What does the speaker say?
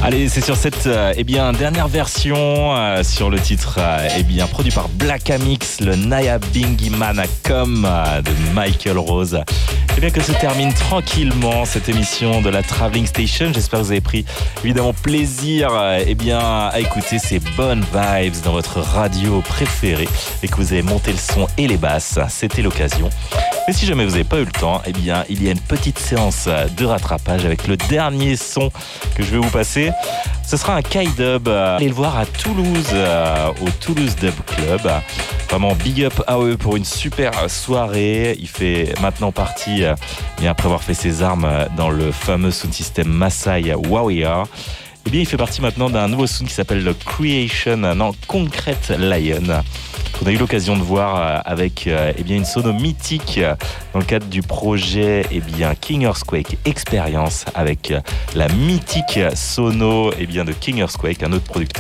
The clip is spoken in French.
Allez, c'est sur cette dernière version sur le titre produit par Black Amix, le Naya Bingy Manacom de Michael Rose. Que se termine tranquillement cette émission de la Traveling Station. J'espère que vous avez pris évidemment plaisir à écouter ces bonnes vibes dans votre radio préférée et que vous avez monté le son et les basses. C'était l'occasion. Mais si jamais vous n'avez pas eu le temps, il y a une petite séance de rattrapage avec le dernier son que je vais vous passer. Ce sera un K-Dub. Allez le voir à Toulouse, au Toulouse Dub Club. Vraiment big up à eux pour une super soirée. Il fait maintenant partie, après avoir fait ses armes dans le fameux sound system Masai Warrior, il fait partie maintenant d'un nouveau sound qui s'appelle le Concrete Lion. On a eu l'occasion de voir avec une sono mythique dans le cadre du projet King Earthquake Experience avec la mythique sono de King Earthquake, un autre producteur